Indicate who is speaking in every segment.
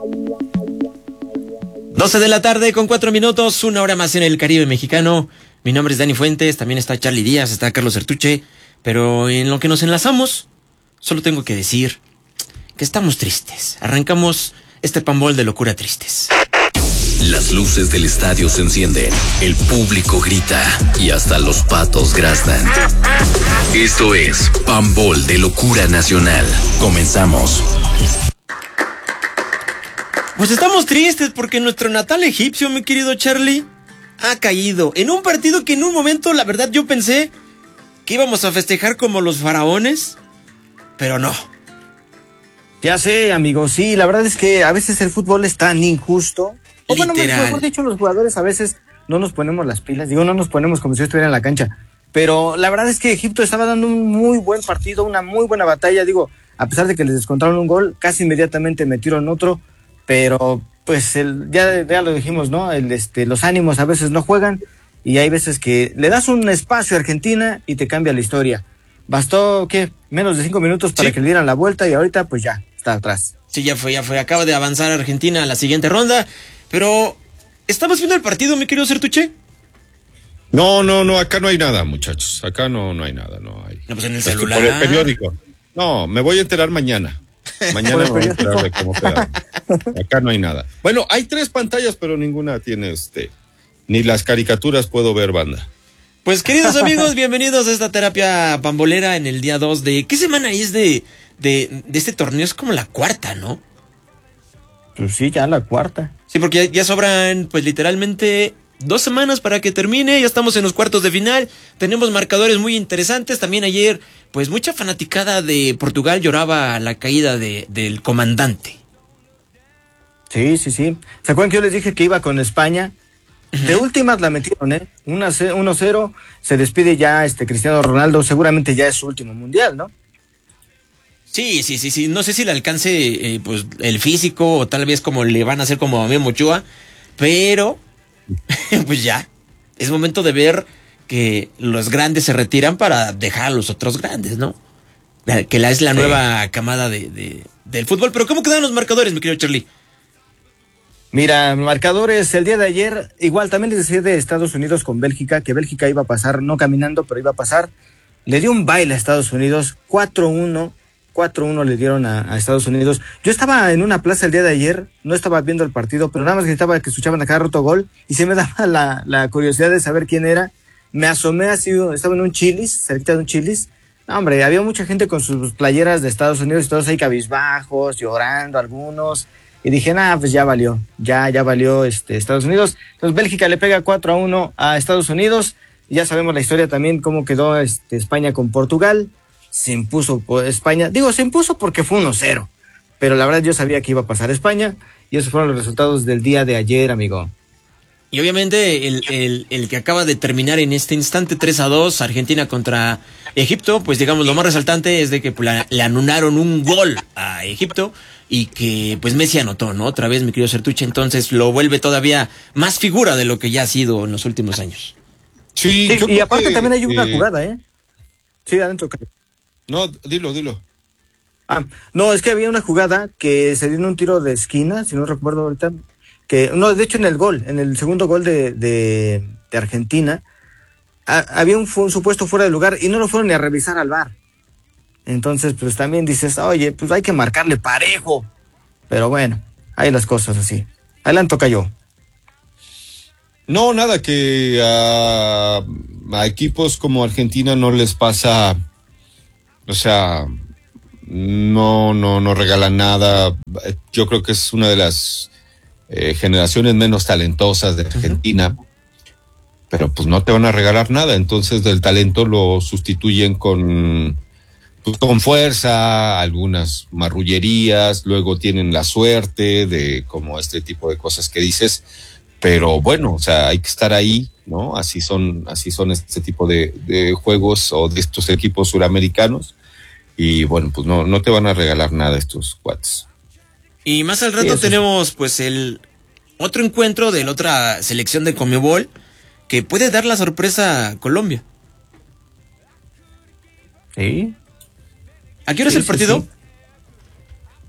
Speaker 1: 12 de la tarde con 4 minutos, una hora más en el Caribe mexicano. Mi nombre es Dani Fuentes, también está Charlie Díaz, está Carlos Sertuche, pero en lo que nos enlazamos, solo tengo que decir que estamos tristes. Arrancamos este pambol de locura tristes.
Speaker 2: Las luces del estadio se encienden, el público grita y hasta los patos graznan. Esto es Pambol de Locura Nacional. Comenzamos.
Speaker 1: Pues estamos tristes porque nuestro natal egipcio, mi querido Charlie, ha caído en un partido que en un momento, la verdad, yo pensé que íbamos a festejar como los faraones, pero no.
Speaker 3: Ya sé, amigo, sí, la verdad es que a veces el fútbol es tan injusto. O bueno, mejor dicho, los jugadores a veces no nos ponemos las pilas, no nos ponemos como si estuviera en la cancha. Pero la verdad es que Egipto estaba dando un muy buen partido, una muy buena batalla, a pesar de que les descontaron un gol, casi inmediatamente metieron otro. Pero pues ya lo dijimos, ¿no? Los ánimos a veces no juegan y hay veces que le das un espacio a Argentina y te cambia la historia. Bastó, menos de 5 minutos para que le dieran la vuelta y ahorita pues ya está atrás.
Speaker 1: Sí, ya fue. Acaba de avanzar Argentina a la siguiente ronda, pero ¿estamos viendo el partido, mi querido Sertuche?
Speaker 4: No, acá no hay nada, muchachos. Acá no hay nada, no hay.
Speaker 1: No, pues en el celular.
Speaker 4: Por el periódico. No, me voy a enterar mañana. Mañana me voy a enterar de cómo queda. Acá no hay nada. Bueno, hay 3 pantallas, pero ninguna tiene ni las caricaturas puedo ver, banda.
Speaker 1: Pues queridos amigos, bienvenidos a esta terapia pambolera en el día 2 de... ¿Qué semana es de este torneo? Es como la cuarta, ¿no?
Speaker 3: Pues sí, ya la cuarta.
Speaker 1: Sí, porque ya sobran pues literalmente 2 semanas para que termine, ya estamos en los cuartos de final, tenemos marcadores muy interesantes. También ayer, pues mucha fanaticada de Portugal lloraba la caída del comandante.
Speaker 3: Sí. ¿Se acuerdan que yo les dije que iba con España? De últimas la metieron, 1-0, se despide ya Cristiano Ronaldo, seguramente ya es su último mundial, ¿no?
Speaker 1: Sí, no sé si le alcance pues el físico o tal vez como le van a hacer como a Memo Ochoa, pero pues ya, es momento de ver que los grandes se retiran para dejar a los otros grandes, ¿no? Que es la nueva camada del fútbol. Pero ¿cómo quedan los marcadores, mi querido Charlie?
Speaker 3: Mira, marcadores el día de ayer, igual también les decía de Estados Unidos con Bélgica, que Bélgica iba a pasar, no caminando, pero iba a pasar. Le dio un baile a Estados Unidos, 4-1 le dieron a Estados Unidos. Yo estaba en una plaza el día de ayer, no estaba viendo el partido, pero nada más gritaba que escuchaban a cada rato gol, y se me daba la curiosidad de saber quién era. Me asomé así, estaba en un Chili's, cerquita de un Chili's. No, hombre, había mucha gente con sus playeras de Estados Unidos y todos ahí cabizbajos, llorando algunos. Y dije, pues ya valió Estados Unidos. Entonces Bélgica le pega 4-1 a Estados Unidos. Y ya sabemos la historia también, cómo quedó España con Portugal. Se impuso España. Se impuso porque fue 1-0. Pero la verdad yo sabía que iba a pasar España. Y esos fueron los resultados del día de ayer, amigo.
Speaker 1: Y obviamente el que acaba de terminar en este instante 3-2, Argentina contra Egipto, pues digamos lo más resaltante es de que le anularon un gol a Egipto y que pues Messi anotó, ¿no? Otra vez, mi querido Sertuche, entonces lo vuelve todavía más figura de lo que ya ha sido en los últimos años.
Speaker 4: Sí,
Speaker 3: y aparte también hay una jugada, Sí, adentro.
Speaker 4: No, dilo.
Speaker 3: No, es que había una jugada que se dio en un tiro de esquina, si no recuerdo ahorita, de hecho en el segundo gol de Argentina, había un supuesto fuera de lugar y no lo fueron ni a revisar al VAR. Entonces, pues también dices, oye, pues hay que marcarle parejo. Pero bueno, hay las cosas así. Adelante, toca yo.
Speaker 4: No, nada, que a equipos como Argentina no les pasa, o sea, no regalan nada. Yo creo que es una de las generaciones menos talentosas de Argentina, pero pues no te van a regalar nada. Entonces del talento lo sustituyen con fuerza, algunas marrullerías, luego tienen la suerte de como este tipo de cosas que dices, pero bueno, o sea, hay que estar ahí, ¿no? Así son este tipo de juegos o de estos equipos suramericanos, y bueno, pues no te van a regalar nada estos cuates.
Speaker 1: Y más al rato tenemos pues el otro encuentro de la otra selección de Conmebol que puede dar la sorpresa a Colombia.
Speaker 3: Sí.
Speaker 1: ¿A qué hora es el partido?
Speaker 3: Sí.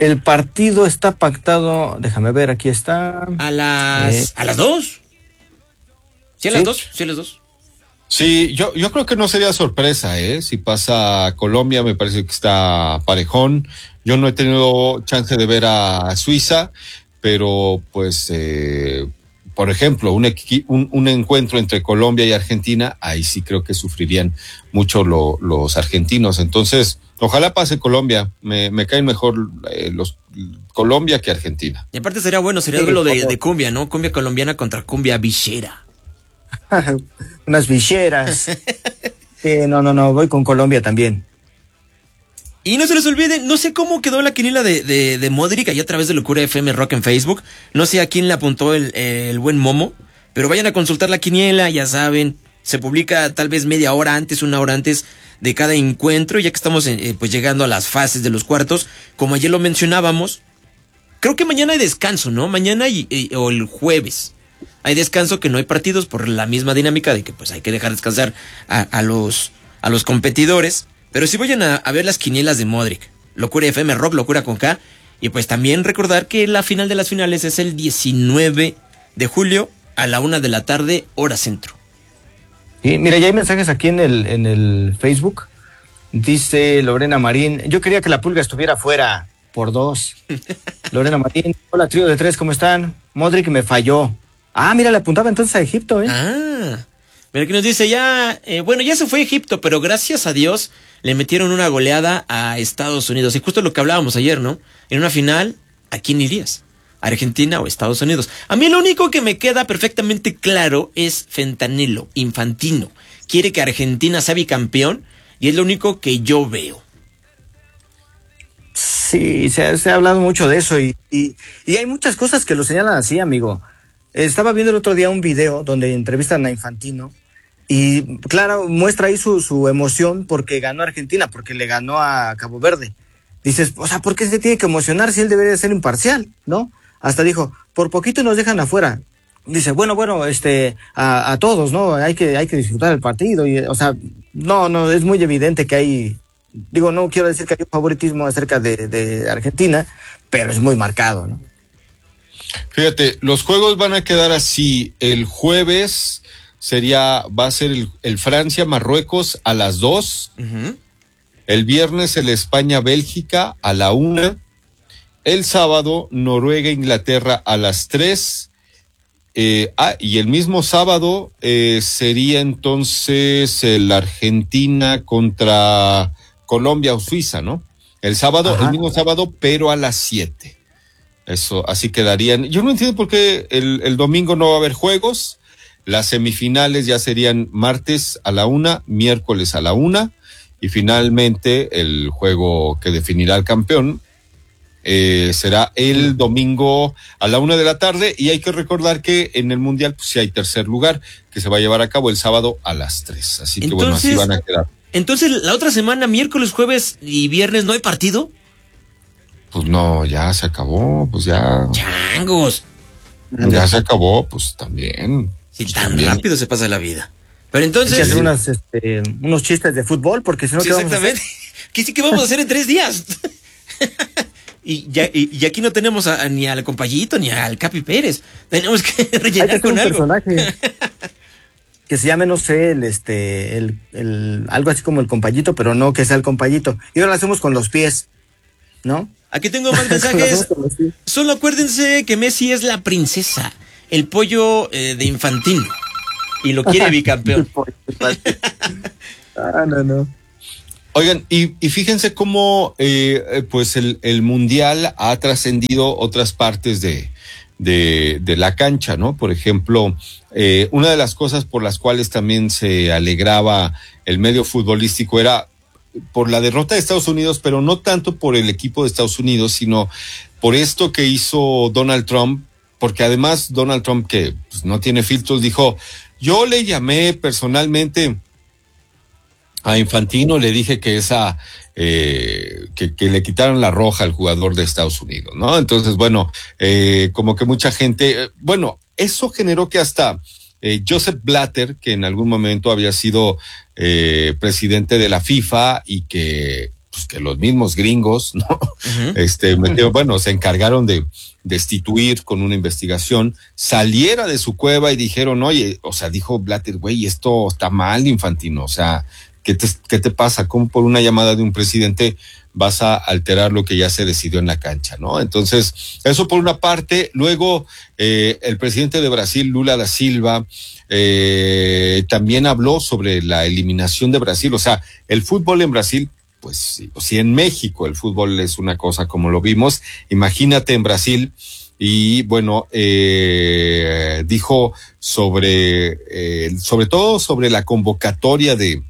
Speaker 3: El partido está pactado, déjame ver, aquí está.
Speaker 1: ¿A las 2? ¿Sí a las 2? Sí a las 2.
Speaker 4: Sí, yo creo que no sería sorpresa, si pasa Colombia, me parece que está parejón. Yo no he tenido chance de ver a Suiza, pero pues, por ejemplo, un encuentro entre Colombia y Argentina, ahí sí creo que sufrirían mucho los argentinos. Entonces, ojalá pase Colombia, me caen mejor los Colombia que Argentina.
Speaker 1: Y aparte sería duelo de cumbia, ¿no? Cumbia colombiana contra cumbia villera.
Speaker 3: Unas villeras. No, voy con Colombia también.
Speaker 1: Y no se les olvide, no sé cómo quedó la quiniela de Modric allá a través de Locura FM Rock en Facebook. No sé a quién le apuntó el buen Momo, pero vayan a consultar la quiniela, ya saben. Se publica tal vez media hora antes, una hora antes de cada encuentro, ya que estamos pues llegando a las fases de los cuartos. Como ayer lo mencionábamos, creo que mañana hay descanso, ¿no? Mañana o el jueves hay descanso, que no hay partidos por la misma dinámica de que pues hay que dejar descansar a los competidores. Pero sí vayan a ver las quinielas de Modric, Locura FM Rock, Locura con K. Y pues también recordar que la final de las finales es el 19 de julio a la 1 de la tarde, hora centro.
Speaker 3: Y mira, ya hay mensajes aquí en el Facebook. Dice Lorena Marín, yo quería que la Pulga estuviera fuera por 2. Lorena Marín, hola trío de 3, ¿cómo están? Modric me falló. Ah, mira, le apuntaba entonces a Egipto,
Speaker 1: Mira que nos dice ya se fue a Egipto, pero gracias a Dios le metieron una goleada a Estados Unidos. Y justo lo que hablábamos ayer, ¿no? En una final, ¿a quién irías? ¿Argentina o Estados Unidos? A mí lo único que me queda perfectamente claro es Fentanilo, Infantino. Quiere que Argentina sea bicampeón y es lo único que yo veo.
Speaker 3: Sí, se ha hablado mucho de eso y hay muchas cosas que lo señalan así, amigo. Estaba viendo el otro día un video donde entrevistan a Infantino y claro, muestra ahí su emoción porque ganó Argentina, porque le ganó a Cabo Verde. Dices, o sea, ¿por qué se tiene que emocionar si él debería ser imparcial, no? Hasta dijo, por poquito nos dejan afuera. Dice, bueno, a todos, ¿no? Hay que disfrutar el partido y, o sea, no, es muy evidente que hay, no quiero decir que hay un favoritismo acerca de Argentina, pero es muy marcado, ¿no?
Speaker 4: Fíjate, los juegos van a quedar así. El jueves va a ser el Francia-Marruecos a las 2.
Speaker 1: Uh-huh.
Speaker 4: El viernes el España-Bélgica a la 1. El sábado Noruega-Inglaterra a las 3. Y el mismo sábado sería entonces el Argentina contra Colombia o Suiza, ¿no? El mismo sábado, pero a las 7. Eso, así quedarían. Yo no entiendo por qué el domingo no va a haber juegos. Las semifinales ya serían martes a la 1, miércoles a la 1, y finalmente el juego que definirá al campeón será el domingo a la 1 de la tarde. Y hay que recordar que en el Mundial pues sí hay tercer lugar, que se va a llevar a cabo el sábado a las 3. Así que bueno, así van a quedar.
Speaker 1: Entonces, la otra semana, miércoles, jueves y viernes, ¿no hay partido?
Speaker 4: Pues no, ya se acabó, pues ya.
Speaker 1: ¡Changos!
Speaker 4: Ya se acabó, pues también.
Speaker 1: Sí,
Speaker 4: pues
Speaker 1: tan
Speaker 4: también.
Speaker 1: rápido se pasa la vida. Pero entonces...
Speaker 3: Hay que hacer unos chistes de fútbol, porque si no,
Speaker 1: sí, exactamente. ¿Qué sí que vamos a hacer en 3 días? y aquí no tenemos ni al Compayito ni al Capi Pérez. Tenemos que rellenar con algo.
Speaker 3: Personaje que se llame, no sé, algo así como el Compayito, pero no que sea el Compayito. Y ahora lo hacemos con los pies, ¿no?
Speaker 1: Aquí tengo más mensajes. Solo acuérdense que Messi es la princesa, el pollo de Infantino. Y lo quiere bicampeón.
Speaker 3: No.
Speaker 4: Oigan, y fíjense cómo pues el Mundial ha trascendido otras partes de la cancha, ¿no? Por ejemplo, una de las cosas por las cuales también se alegraba el medio futbolístico era por la derrota de Estados Unidos, pero no tanto por el equipo de Estados Unidos, sino por esto que hizo Donald Trump, porque además Donald Trump, que pues, no tiene filtros, dijo, yo le llamé personalmente a Infantino, le dije que que le quitaron la roja al jugador de Estados Unidos, ¿no? Entonces, bueno, como que mucha gente, eso generó que hasta Joseph Blatter, que en algún momento había sido presidente de la FIFA y que pues que los mismos gringos, ¿no? Se encargaron de destituir con una investigación, saliera de su cueva y dijeron, oye, o sea, dijo Blatter, güey, esto está mal, Infantino, o sea, ¿qué te pasa? ¿Cómo por una llamada de un presidente vas a alterar lo que ya se decidió en la cancha, ¿no? Entonces, eso por una parte. Luego, el presidente de Brasil, Lula da Silva, también habló sobre la eliminación de Brasil. O sea, el fútbol en Brasil, pues si en México el fútbol es una cosa como lo vimos, imagínate en Brasil. Y bueno, dijo sobre todo sobre la convocatoria de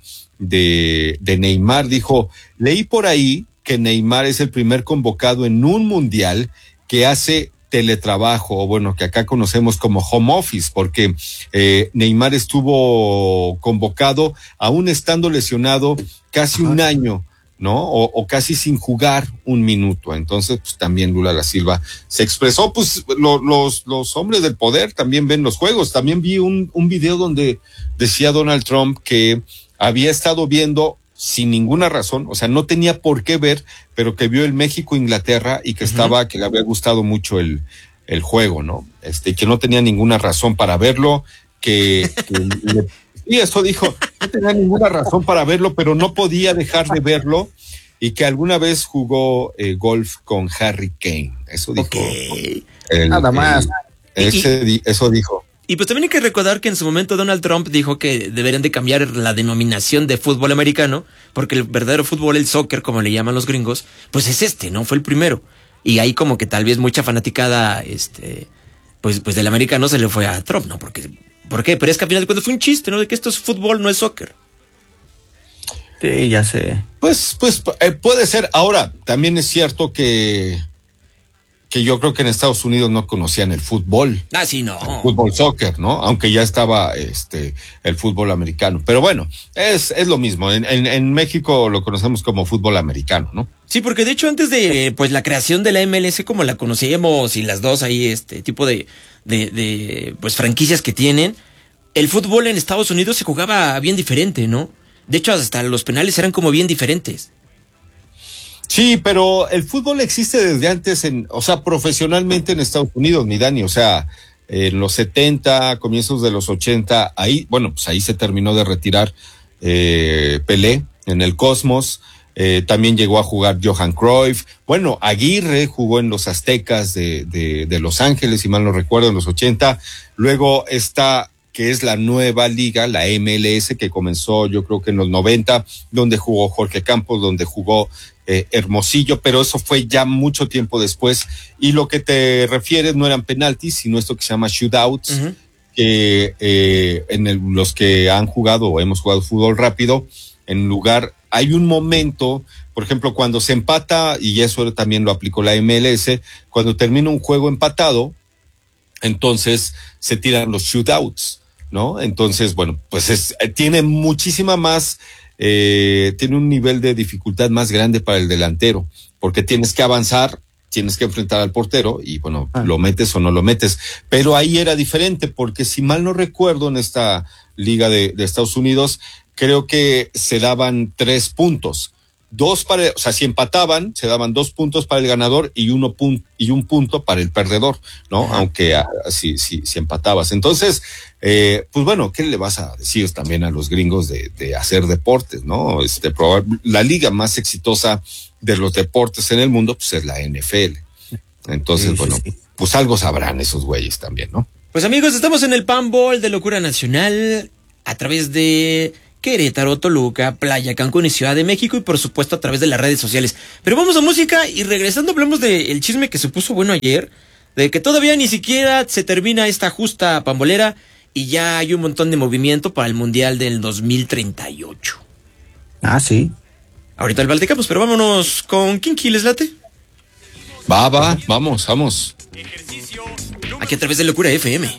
Speaker 4: Neymar. Dijo, leí por ahí que Neymar es el primer convocado en un mundial que hace teletrabajo, o bueno, que acá conocemos como home office, porque Neymar estuvo convocado aún estando lesionado casi un año, ¿no? O casi sin jugar un minuto. Entonces, pues también Lula da Silva se expresó. Pues los hombres del poder también ven los juegos. También vi un video donde decía Donald Trump que había estado viendo sin ninguna razón, o sea, no tenía por qué ver, pero que vio el México-Inglaterra y que que le había gustado mucho el juego, ¿no? Que no tenía ninguna razón para verlo, y eso dijo, no tenía ninguna razón para verlo, pero no podía dejar de verlo, y que alguna vez jugó golf con Harry Kane. Eso dijo.
Speaker 1: Okay.
Speaker 3: Nada más.
Speaker 4: Eso dijo.
Speaker 1: Y pues también hay que recordar que en su momento Donald Trump dijo que deberían de cambiar la denominación de fútbol americano, porque el verdadero fútbol, el soccer, como le llaman los gringos, pues es ¿no? Fue el primero. Y ahí como que tal vez mucha fanaticada, pues del americano se le fue a Trump, ¿no? ¿Por qué? Pero es que al final de cuentas fue un chiste, ¿no? De que esto es fútbol, no es soccer.
Speaker 3: Sí, ya sé.
Speaker 4: Pues puede ser. Ahora, también es cierto que yo creo que en Estados Unidos no conocían el fútbol.
Speaker 1: Ah, sí, no.
Speaker 4: El fútbol soccer, ¿no? Aunque ya estaba el fútbol americano. Pero bueno, es lo mismo. En México lo conocemos como fútbol americano, ¿no?
Speaker 1: Sí, porque de hecho antes de pues la creación de la MLS como la conocíamos y las dos ahí tipo de pues franquicias que tienen, el fútbol en Estados Unidos se jugaba bien diferente, ¿no? De hecho hasta los penales eran como bien diferentes.
Speaker 4: Sí, pero el fútbol existe desde antes, profesionalmente en Estados Unidos, mi Dani, o sea, en los 70, comienzos de los 80, ahí se terminó de retirar Pelé en el Cosmos, también llegó a jugar Johan Cruyff, bueno, Aguirre jugó en los Aztecas de Los Ángeles, si mal no recuerdo, en los 80, luego está que es la nueva liga, la MLS, que comenzó yo creo que en los 90, donde jugó Jorge Campos, donde jugó Hermosillo, pero eso fue ya mucho tiempo después, y lo que te refieres no eran penaltis, sino esto que se llama shootouts, que los que han jugado o hemos jugado fútbol rápido, hay un momento, por ejemplo, cuando se empata, y eso también lo aplicó la MLS, cuando termina un juego empatado, entonces se tiran los shootouts, ¿no? Entonces, bueno, pues tiene muchísima más, tiene un nivel de dificultad más grande para el delantero, porque tienes que avanzar, tienes que enfrentar al portero y bueno, lo metes o no lo metes. Pero ahí era diferente, porque si mal no recuerdo, en esta liga de Estados Unidos, creo que se daban 3 puntos. Si empataban, se daban 2 puntos para el ganador y un punto para el perdedor, ¿no? Ajá. Aunque si empatabas. Entonces, pues bueno, ¿qué le vas a decir también a los gringos de hacer deportes, ¿no? La liga más exitosa de los deportes en el mundo, pues es la NFL. Entonces, sí. Pues algo sabrán esos güeyes también, ¿no?
Speaker 1: Pues amigos, estamos en el Panball de Locura Nacional a través de Querétaro, Toluca, Playa, Cancún y Ciudad de México, y por supuesto a través de las redes sociales. Pero vamos a música y regresando hablamos del chisme que se puso bueno ayer, de que todavía ni siquiera se termina esta justa pambolera y ya hay un montón de movimiento para el Mundial del 2038.
Speaker 3: Ah, sí.
Speaker 1: Ahorita el Valdecapos, pero vámonos con Kinky, ¿les late?
Speaker 4: Va, vamos.
Speaker 1: Aquí a través de Locura FM.